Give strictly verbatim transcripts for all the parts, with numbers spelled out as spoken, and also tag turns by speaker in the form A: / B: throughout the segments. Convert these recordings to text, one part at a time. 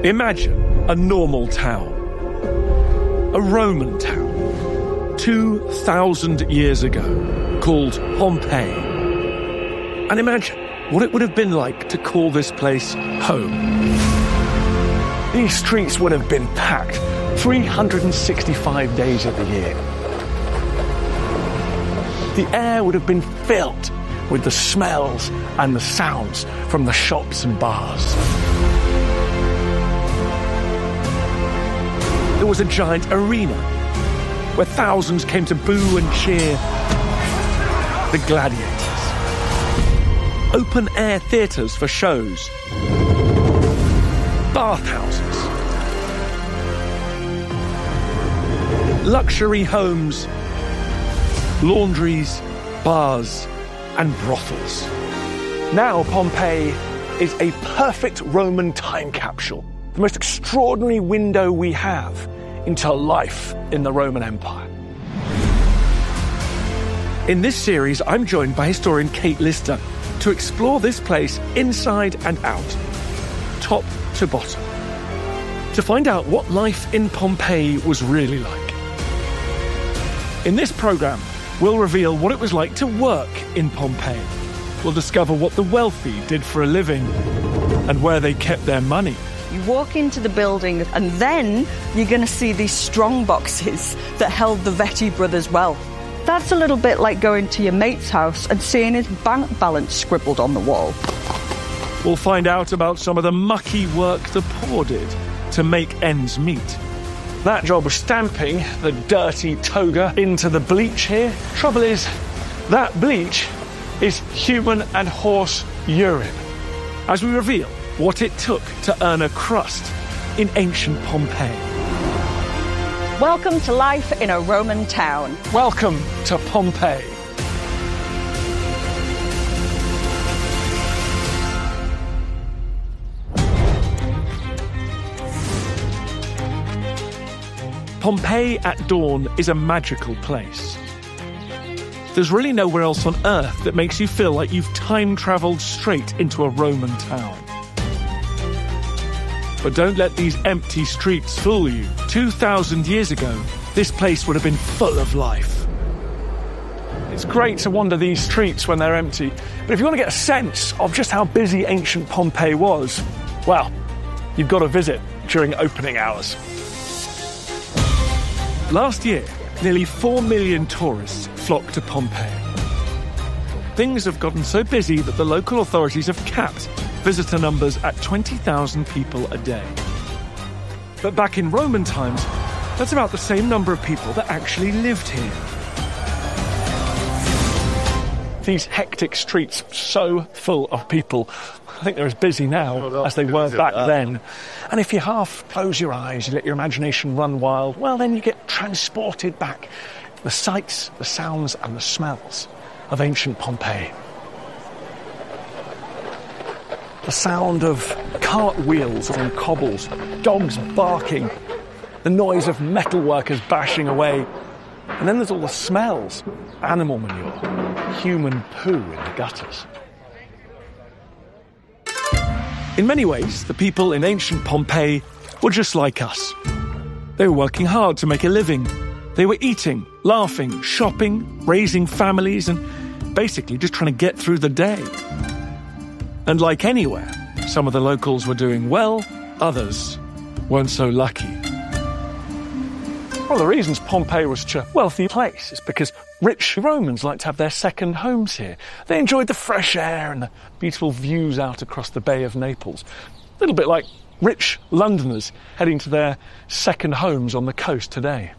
A: Imagine a normal town, a Roman town, two thousand years ago, called Pompeii. And imagine what it would have been like to call this place home. These streets would have been packed three hundred sixty-five days of the year. The air would have been filled with the smells and the sounds from the shops and bars. There was a giant arena where thousands came to boo and cheer the gladiators. Open-air theatres for shows. Bathhouses. Luxury homes. Laundries, bars, and brothels. Now Pompeii is a perfect Roman time capsule. The most extraordinary window we have into life in the Roman Empire. In this series, I'm joined by historian Kate Lister to explore this place inside and out, top to bottom, to find out what life in Pompeii was really like. In this programme, we'll reveal what it was like to work in Pompeii. We'll discover what the wealthy did for a living and where they kept their money.
B: You walk into the building and then you're going to see these strong boxes that held the Vetti brothers' wealth. That's a little bit like going to your mate's house and seeing his bank balance scribbled on the wall.
A: We'll find out about some of the mucky work the poor did to make ends meet. That job of stamping the dirty toga into the bleach here. Trouble is, that bleach is human and horse urine. As we reveal what it took to earn a crust in ancient Pompeii.
B: Welcome to life in a Roman town.
A: Welcome to Pompeii. Pompeii at dawn is a magical place. There's really nowhere else on Earth that makes you feel like you've time-travelled straight into a Roman town. But don't let these empty streets fool you. two thousand years ago, this place would have been full of life. It's great to wander these streets when they're empty, but if you want to get a sense of just how busy ancient Pompeii was, well, you've got to visit during opening hours. Last year, nearly four million tourists flocked to Pompeii. Things have gotten so busy that the local authorities have capped visitor numbers at twenty thousand people a day. But back in Roman times, that's about the same number of people that actually lived here. These hectic streets, so full of people. I think they're as busy now as they were back then. And if you half close your eyes, you let your imagination run wild, well, then you get transported back to the sights, the sounds, and the smells of ancient Pompeii. The sound of cartwheels on cobbles, dogs barking, the noise of metal workers bashing away. And then there's all the smells, animal manure, human poo in the gutters. In many ways, the people in ancient Pompeii were just like us. They were working hard to make a living. They were eating, laughing, shopping, raising families, and basically just trying to get through the day. And like anywhere, some of the locals were doing well, others weren't so lucky. One of the reasons Pompeii was such a wealthy place is because rich Romans liked to have their second homes here. They enjoyed the fresh air and the beautiful views out across the Bay of Naples. A little bit like rich Londoners heading to their second homes on the coast today.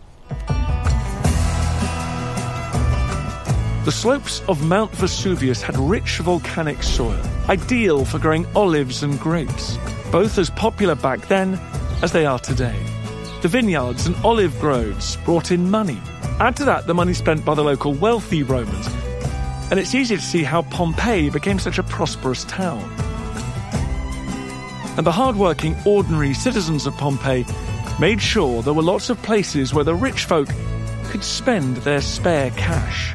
A: The slopes of Mount Vesuvius had rich volcanic soil, ideal for growing olives and grapes, both as popular back then as they are today. The vineyards and olive groves brought in money. Add to that the money spent by the local wealthy Romans, and it's easy to see how Pompeii became such a prosperous town. And the hard-working, ordinary citizens of Pompeii made sure there were lots of places where the rich folk could spend their spare cash.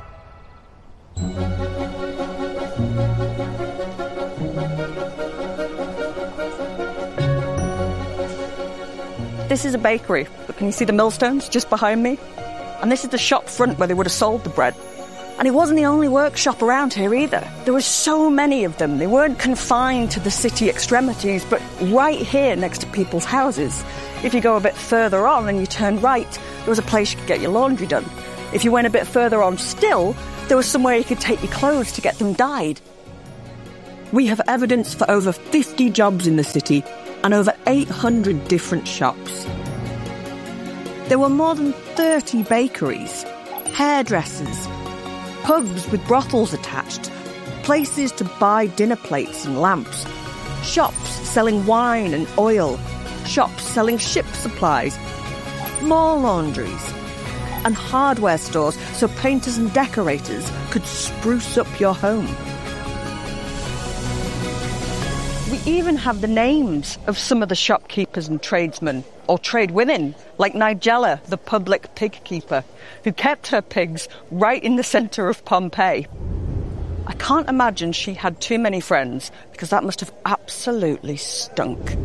B: This is a bakery, but can you see the millstones just behind me? And this is the shop front where they would have sold the bread. And it wasn't the only workshop around here either. There were so many of them. They weren't confined to the city extremities, but right here next to people's houses. If you go a bit further on and you turn right, there was a place you could get your laundry done. If you went a bit further on still, there was somewhere you could take your clothes to get them dyed. We have evidence for over fifty jobs in the city and over eight hundred different shops. There were more than thirty bakeries, hairdressers, pubs with brothels attached, places to buy dinner plates and lamps, shops selling wine and oil, shops selling ship supplies, more laundries, and hardware stores so painters and decorators could spruce up your home. We even have the names of some of the shopkeepers and tradesmen, or tradeswomen, like Nigella, the public pig keeper, who kept her pigs right in the centre of Pompeii. I can't imagine she had too many friends, because that must have absolutely stunk.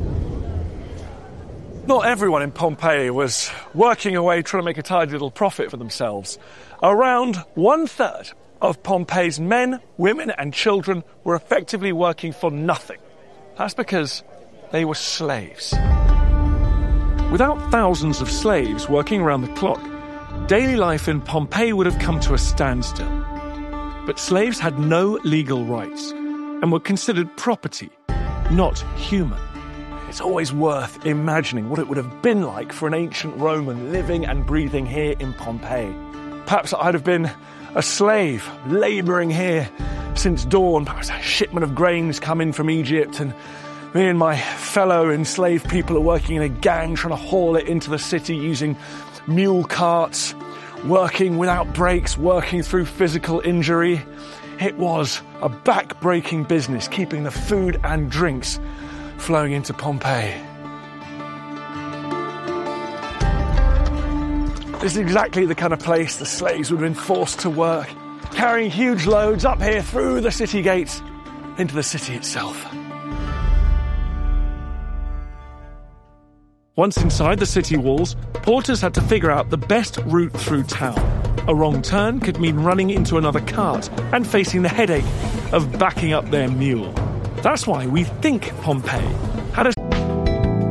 A: Not everyone in Pompeii was working away trying to make a tidy little profit for themselves. Around one-third of Pompeii's men, women and children were effectively working for nothing. That's because they were slaves. Without thousands of slaves working around the clock, daily life in Pompeii would have come to a standstill. But slaves had no legal rights and were considered property, not human. It's always worth imagining what it would have been like for an ancient Roman living and breathing here in Pompeii. Perhaps I'd have been a slave labouring here since dawn. Perhaps a shipment of grains come in from Egypt and me and my fellow enslaved people are working in a gang trying to haul it into the city using mule carts, working without breaks, working through physical injury. It was a back-breaking business, keeping the food and drinks flowing into Pompeii. This is exactly the kind of place the slaves would have been forced to work, carrying huge loads up here through the city gates into the city itself. Once inside the city walls, porters had to figure out the best route through town. A wrong turn could mean running into another cart and facing the headache of backing up their mule. That's why we think Pompeii